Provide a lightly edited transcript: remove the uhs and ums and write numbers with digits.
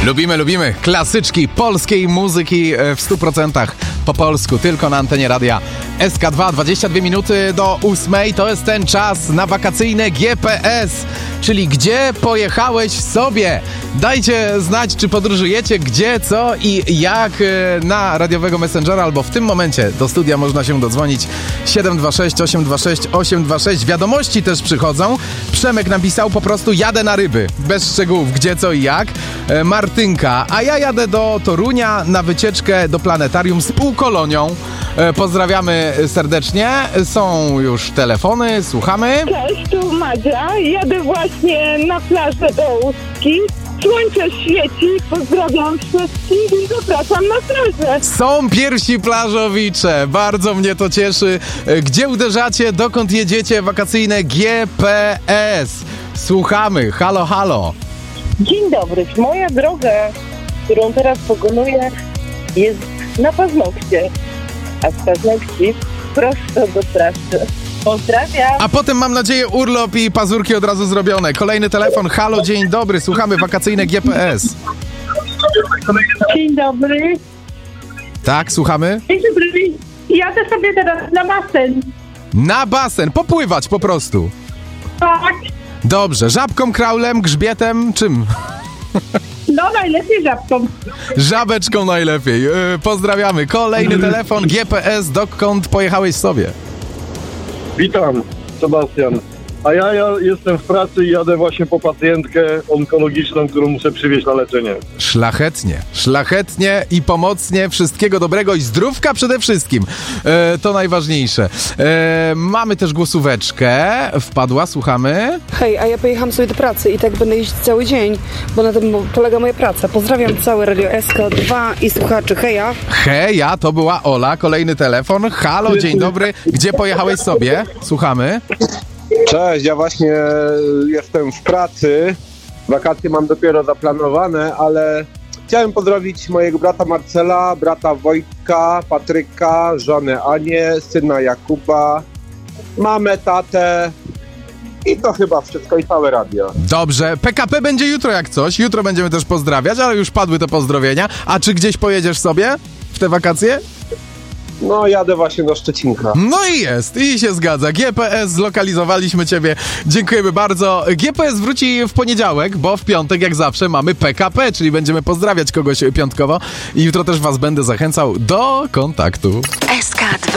Lubimy klasyczki polskiej muzyki w 100% po polsku, tylko na antenie radia SK2. 22 minuty do 8. To jest ten czas na wakacyjne GPS, czyli gdzie pojechałeś sobie. Dajcie znać, czy podróżujecie, gdzie, co i jak na radiowego Messengera, albo w tym momencie do studia można się dodzwonić 726 826 826. Wiadomości też przychodzą. Przemek napisał po prostu: jadę na ryby. Bez szczegółów, gdzie, co i jak. Martynka: a ja jadę do Torunia na wycieczkę do planetarium z półkolonią. Pozdrawiamy serdecznie. Są już telefony, słuchamy. Cześć, tu Madzia. Jadę właśnie na plażę do Ustki. Słońce świeci, pozdrawiam wszystkich i zapraszam na plażę. Są pierwsi plażowicze, bardzo mnie to cieszy. Gdzie uderzacie, dokąd jedziecie? Wakacyjne GPS. Słuchamy, halo, halo. Dzień dobry, moja droga, którą teraz pokonuję, jest na paznokcie, a z paznokci prosto do pracy. Pozdrawiam. A potem, mam nadzieję, urlop i pazurki od razu zrobione. Kolejny telefon, halo, dzień dobry, słuchamy, wakacyjne GPS. Dzień dobry. Tak, słuchamy? Dzień dobry. Jadę sobie teraz na basen. Na basen, popływać po prostu. Tak. Dobrze, żabką, kraulem, grzbietem, czym? No najlepiej żabką. Żabeczką najlepiej. Pozdrawiamy. Kolejny telefon, GPS, dokąd pojechałeś sobie? Witam, Sebastian. A ja jestem w pracy i jadę właśnie po pacjentkę onkologiczną, którą muszę przywieźć na leczenie. Szlachetnie i pomocnie. Wszystkiego dobrego i zdrówka przede wszystkim. To najważniejsze. Mamy też głosóweczkę. Wpadła, słuchamy. Hej, a ja pojechałam sobie do pracy i tak będę jeździć cały dzień, bo na tym polega moja praca. Pozdrawiam całe Radio SK2 i słuchaczy. Heja. Heja, to była Ola. Kolejny telefon. Halo, dzień dobry. Gdzie pojechałeś sobie? Słuchamy. Cześć, ja właśnie jestem w pracy. Wakacje mam dopiero zaplanowane, ale chciałem pozdrowić mojego brata Marcela, brata Wojtka, Patryka, żonę Anię, syna Jakuba, mamę, tatę i to chyba wszystko i całe radio. Dobrze, PKP będzie jutro jak coś. Jutro będziemy też pozdrawiać, ale już padły te pozdrowienia. A czy gdzieś pojedziesz sobie w te wakacje? No, jadę właśnie do Szczecinka. No i jest, i się zgadza. GPS, zlokalizowaliśmy ciebie. Dziękujemy bardzo. GPS wróci w poniedziałek, bo w piątek, jak zawsze, mamy PKP, czyli będziemy pozdrawiać kogoś piątkowo. I jutro też was będę zachęcał do kontaktu. SK2